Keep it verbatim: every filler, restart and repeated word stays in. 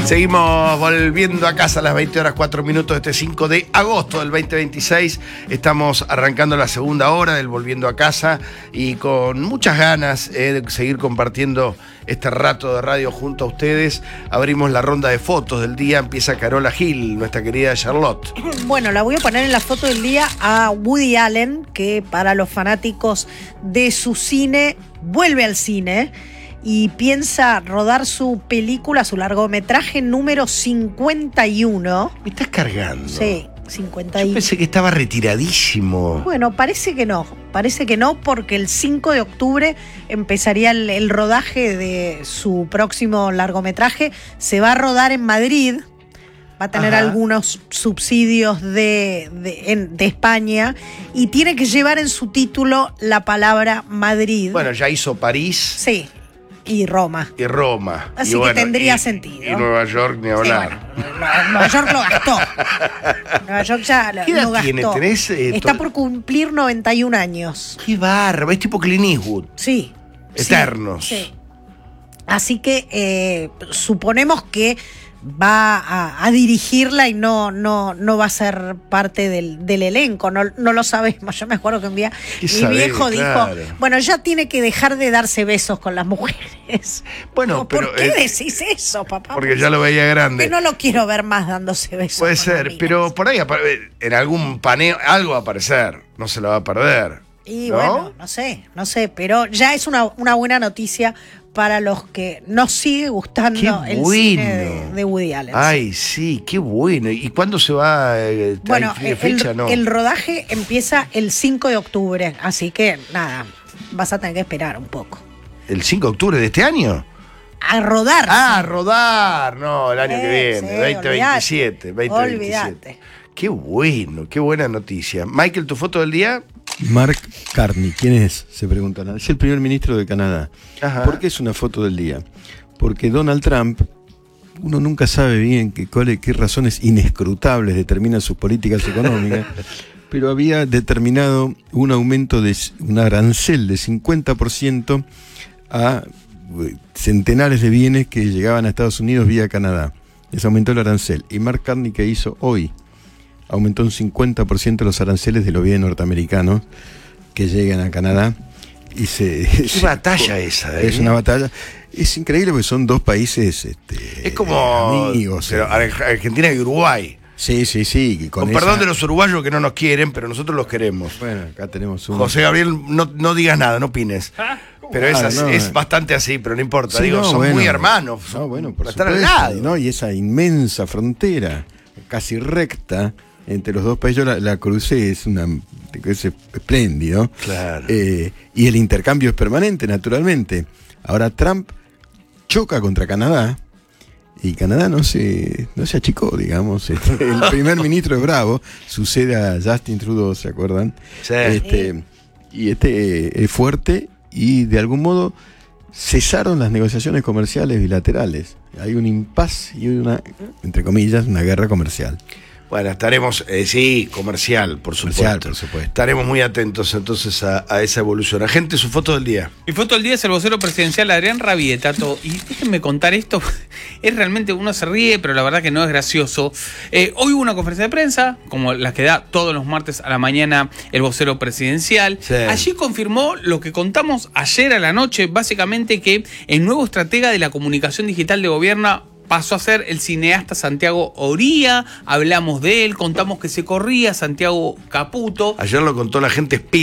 Seguimos volviendo a casa a las veinte horas cuatro minutos de este cinco de agosto del veinte veintiséis. Estamos arrancando la segunda hora del Volviendo a Casa y con muchas ganas eh, de seguir compartiendo este rato de radio junto a ustedes. Abrimos la ronda de fotos del día. Empieza Carola Gil, nuestra querida Charlotte. Bueno, la voy a poner en la foto del día a Woody Allen, que para los fanáticos de su cine vuelve al cine y piensa rodar su película, su largometraje número cincuenta y uno. ¿Me estás cargando? Sí, cincuenta y uno. Yo pensé que estaba retiradísimo. Bueno, parece que no, parece que no, porque el cinco de octubre empezaría el, el rodaje de su próximo largometraje. Se va a rodar en Madrid, va a tener Ajá. algunos subsidios de, de, en, de España y tiene que llevar en su título la palabra Madrid. Bueno, ya hizo París. Sí. Y Roma. Y Roma. Así y que bueno, tendría y, sentido. Y Nueva York, ni hablar. Sí, bueno, Nueva York lo gastó. Nueva York ya lo, ¿Qué edad lo gastó. tiene? ¿Tenés, eh, Está to... por cumplir noventa y un años. Qué bárbaro, es tipo Clint Eastwood. Sí. Eternos. Sí. sí. Así que eh, suponemos que va a, a dirigirla y no, no, no va a ser parte del, del elenco, no, no lo sabemos. Yo me acuerdo que un día mi sabe, viejo claro. dijo, bueno, ya tiene que dejar de darse besos con las mujeres. Bueno, no, pero, ¿por qué eh, decís eso, papá? Porque ya lo veía grande. Que no lo quiero ver más dándose besos. Puede ser, pero por ahí en algún paneo algo va a aparecer, no se lo va a perder. Y ¿no? bueno, no sé, no sé, pero ya es una, una buena noticia para los que nos sigue gustando qué el bueno. cine de, de Woody Allen. Ay, sí, qué bueno. ¿Y cuándo se va? Eh, bueno, ¿hay fecha? el, No. el rodaje empieza el cinco de octubre, así que nada, vas a tener que esperar un poco. ¿El cinco de octubre de este año? A rodar. Ah, a rodar, no, el año sí, que viene, sí, veinte veintisiete. Olvídate. Qué bueno, qué buena noticia. Michael, ¿tu foto del día? Mark Carney, ¿quién es? Se preguntan. Es el primer ministro de Canadá. Ajá. ¿Por qué es una foto del día? Porque Donald Trump, uno nunca sabe bien qué, qué razones inescrutables determinan sus políticas económicas, pero había determinado un aumento de un arancel de cincuenta por ciento a centenares de bienes que llegaban a Estados Unidos vía Canadá. Les aumentó el arancel. Y Mark Carney, ¿qué hizo hoy? Aumentó un cincuenta por ciento los aranceles de los bienes norteamericanos que llegan a Canadá. Y se, ¿Qué se, batalla esa? ¿eh? Es una batalla. Es increíble porque son dos países este, es como amigos. Pero Argentina y Uruguay. Sí, sí, sí. Con, con esa... perdón de los uruguayos que no nos quieren, pero nosotros los queremos. Bueno, acá tenemos un... José Gabriel, no, no digas nada, no opines. ¿Ah? Pero es, así, no, es bastante así, pero no importa. Sí, Digo, no, son bueno, muy hermanos. Son, no, bueno, por estar supuesto, al lado. ¿no? Y esa inmensa frontera, casi recta, entre los dos países, yo la, la crucé, es una es espléndido. Claro. Eh, y el intercambio es permanente, naturalmente. Ahora Trump choca contra Canadá y Canadá no se, no se achicó, digamos. El primer ministro es bravo, sucede a Justin Trudeau, ¿se acuerdan? Sí. Este, y este es fuerte y de algún modo cesaron las negociaciones comerciales bilaterales. Hay un impas y una, entre comillas, una guerra comercial. Bueno, estaremos, eh, sí, comercial, por supuesto. Comercial, por supuesto. Estaremos muy atentos entonces a, a esa evolución. Agente, su foto del día. Mi foto del día es el vocero presidencial Adrián Rabieta. Y déjenme contar esto, es realmente, uno se ríe, pero la verdad que no es gracioso. Eh, hoy hubo una conferencia de prensa, como las que da todos los martes a la mañana el vocero presidencial. Sí. Allí confirmó lo que contamos ayer a la noche, básicamente que el nuevo estratega de la comunicación digital de gobierno pasó a ser el cineasta Santiago Oría. Hablamos de él, contamos que se corría Santiago Caputo. Ayer lo contó la gente